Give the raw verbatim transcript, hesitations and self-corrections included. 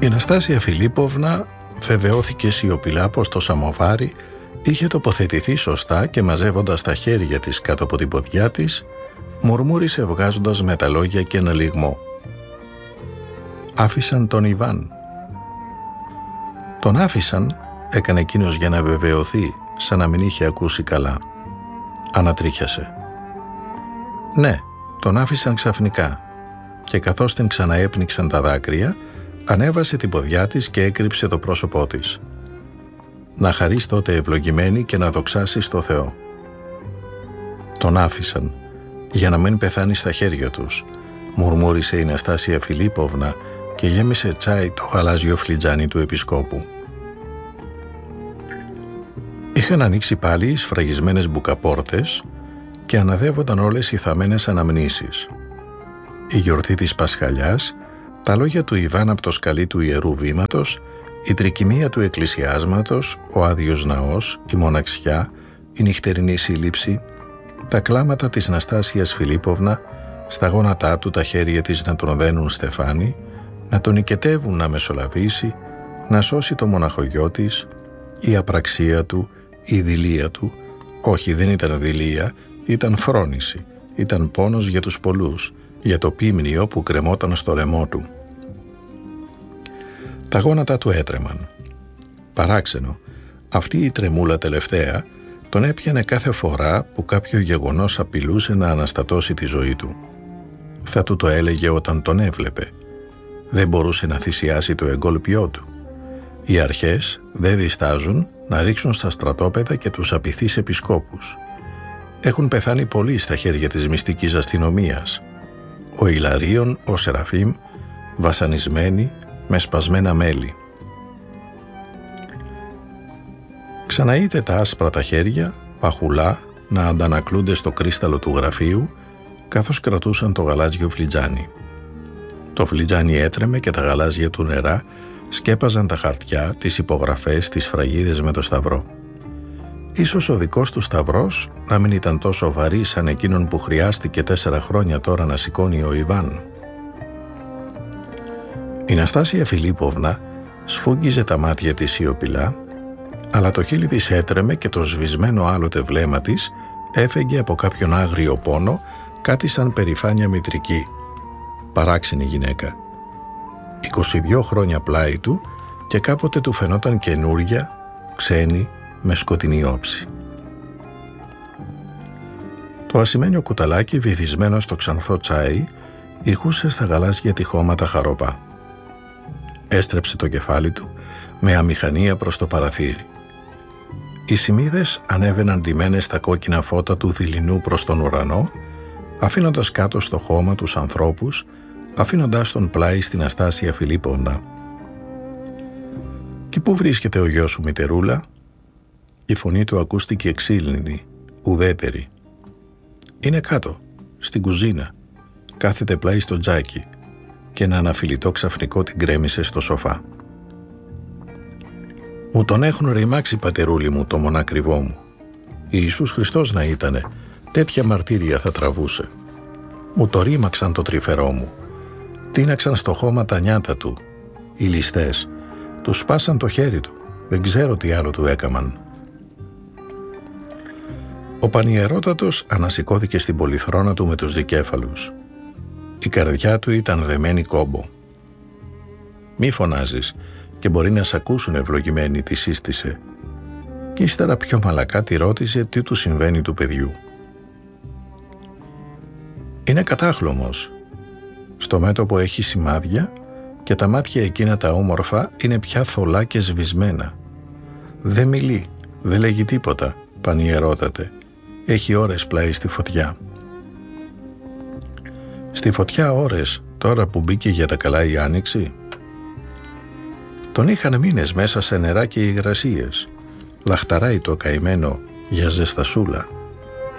Η Αναστάσια Φιλίπποβνα βεβαιώθηκε σιωπηλά πως το σαμοβάρι είχε τοποθετηθεί σωστά και μαζεύοντας τα χέρια της κάτω από την ποδιά της, μουρμούρισε βγάζοντας με τα λόγια και ένα λυγμό. «Άφησαν τον Ιβάν». «Τον άφησαν», έκανε εκείνος για να βεβαιωθεί, σαν να μην είχε ακούσει καλά. Ανατρίχιασε. «Ναι, τον άφησαν ξαφνικά», και καθώς την ξαναέπνιξαν τα δάκρυα, ανέβασε την ποδιά της και έκρυψε το πρόσωπό της. «Να χαρείς τότε ευλογημένη και να δοξάσεις το Θεό». «Τον άφησαν για να μην πεθάνει στα χέρια τους», μουρμούρισε η Αναστάσια Φιλίπποβνα και γέμισε τσάι το γαλάζιο φλιτζάνι του επισκόπου. Είχαν ανοίξει πάλι οι σφραγισμένες μπουκαπόρτες και αναδεύονταν όλες οι θαμμένες αναμνήσεις. Η γιορτή της Πασχαλιάς, τα λόγια του Ιβάν από το σκαλί του Ιερού Βήματος, η τρικυμία του εκκλησιάσματος, ο άδειος ναός, η μοναξιά, η νυχτερινή σύλληψη, τα κλάματα της Αναστάσιας Φιλίπποβνα, στα γόνατά του τα χέρια της να τον δένουν στεφάνι, να τον οικετεύουν να μεσολαβήσει, να σώσει το μοναχογιό της, η απραξία του, η δειλία του, όχι δεν ήταν δειλία, ήταν φρόνηση, ήταν πόνος για τους πολλούς, για το πίμνιο που κρεμόταν στο λαιμό του. Τα γόνατα του έτρεμαν. Παράξενο, αυτή η τρεμούλα τελευταία τον έπιανε κάθε φορά που κάποιο γεγονός απειλούσε να αναστατώσει τη ζωή του. Θα του το έλεγε όταν τον έβλεπε. Δεν μπορούσε να θυσιάσει το εγκόλπιό του. Οι αρχές δεν διστάζουν να ρίξουν στα στρατόπεδα και τους απειθείς επισκόπους. Έχουν πεθάνει πολλοί στα χέρια της μυστικής αστυνομίας. Ο Ιλαρίων, ο Σεραφείμ, βασανισμένοι με σπασμένα μέλη. Ξαναείδε τα άσπρα τα χέρια, παχουλά, να αντανακλούνται στο κρίσταλο του γραφείου, καθώς κρατούσαν το γαλάζιο φλιτζάνι. Το φλιτζάνι έτρεμε και τα γαλάζια του νερά σκέπαζαν τα χαρτιά, τις υπογραφές, τις φραγίδες με το σταυρό. Ίσως ο δικός του σταυρός να μην ήταν τόσο βαρύ σαν εκείνον που χρειάστηκε τέσσερα χρόνια τώρα να σηκώνει ο Ιβάν. Η Αναστάσια Φιλίπποβνα σφούγγιζε τα μάτια της σιωπηλά, αλλά το χείλι της έτρεμε και το σβησμένο άλλοτε βλέμμα της έφεγγε από κάποιον άγριο πόνο κάτι σαν περηφάνια μητρική. Παράξενη γυναίκα. είκοσι δύο χρόνια πλάι του και κάποτε του φαινόταν καινούρια, ξένη, με σκοτεινή όψη. Το ασημένιο κουταλάκι βυθισμένο στο ξανθό τσάι ηχούσε στα γαλάζια τυχώματα χαρόπα. Έστρεψε το κεφάλι του με αμηχανία προς το παραθύρι. Οι σημείδες ανέβαιναν ντυμένες στα κόκκινα φώτα του δειλινού προς τον ουρανό, αφήνοντας κάτω στο χώμα τους ανθρώπους, αφήνοντας τον πλάι στην Αναστάσια Φιλίπποβνα. «Και πού βρίσκεται ο γιος σου, μητερούλα?» Η φωνή του ακούστηκε εξήλυνη, ουδέτερη. «Είναι κάτω, στην κουζίνα. Κάθεται πλάι στο τζάκι» και ένα αναφιλητό ξαφνικό την κρέμισε στο σοφά. «Μου τον έχουν ρημάξει, πατερούλη μου, το μονάκριβό μου. Ιησούς Χριστός να ήτανε, τέτοια μαρτύρια θα τραβούσε. Μου το ρήμαξαν το τρυφερό μου. Τίναξαν στο χώμα τα νιάτα του. Οι ληστές του σπάσαν το χέρι του. Δεν ξέρω τι άλλο του έκαμαν». Ο πανιερότατος ανασηκώθηκε στην πολυθρόνα του με τους δικέφαλους. Η καρδιά του ήταν δεμένη κόμπο. «Μη φωνάζεις και μπορεί να σ' ακούσουν, ευλογημένη», τη σύστησε. Και ύστερα πιο μαλακά τη ρώτησε τι του συμβαίνει του παιδιού. «Είναι κατάχλωμος. Στο μέτωπο έχει σημάδια και τα μάτια εκείνα τα όμορφα είναι πια θολά και σβησμένα. Δεν μιλεί, δεν λέγει τίποτα, πανιερότατε. Έχει ώρες πλάι στη φωτιά». «Στη φωτιά ώρες, τώρα που μπήκε για τα καλά η άνοιξη?» Τον είχαν μήνες μέσα σε νερά και υγρασίες. Λαχταράει το καημένο για ζεστασούλα.